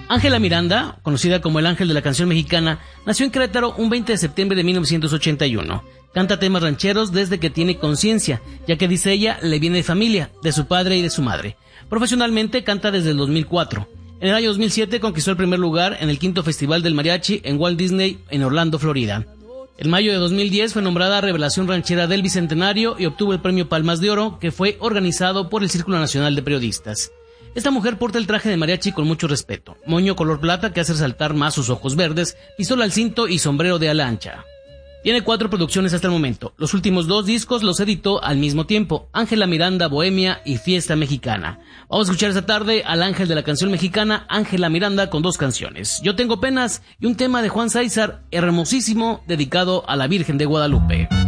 Ángela Miranda, conocida como el ángel de la canción mexicana, nació en Querétaro un 20 de septiembre de 1981. Canta temas rancheros desde que tiene conciencia, ya que dice ella, le viene de familia, de su padre y de su madre. Profesionalmente canta desde el 2004. En el año 2007 conquistó el primer lugar en el 5º Festival del Mariachi en Walt Disney en Orlando, Florida. En mayo de 2010 fue nombrada Revelación Ranchera del Bicentenario y obtuvo el premio Palmas de Oro, que fue organizado por el Círculo Nacional de Periodistas. Esta mujer porta el traje de mariachi con mucho respeto, moño color plata que hace resaltar más sus ojos verdes, pistola al cinto y sombrero de ala ancha. Tiene 4 producciones hasta el momento. Los últimos 2 discos los editó al mismo tiempo: Ángela Miranda, Bohemia y Fiesta Mexicana. Vamos a escuchar esta tarde al ángel de la canción mexicana, Ángela Miranda, con 2 canciones: Yo tengo penas y un tema de Juan Sáizar, hermosísimo, dedicado a la Virgen de Guadalupe.